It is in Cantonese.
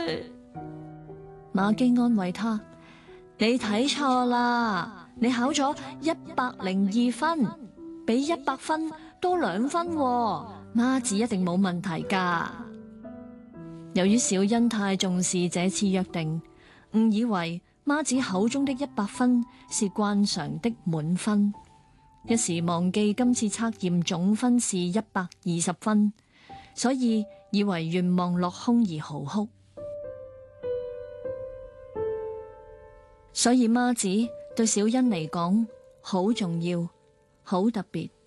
馬基安慰他：你睇錯啦，你考咗102分，比100分多2分喎，媽子一定冇問題噶。由於小恩太重視這次約定，誤以為媽子口中的100分是慣常的滿分，一時忘記今次測驗總分是120分，所以以為願望落空而嚎哭。所以媽子對小恩嚟講好重要，好特別。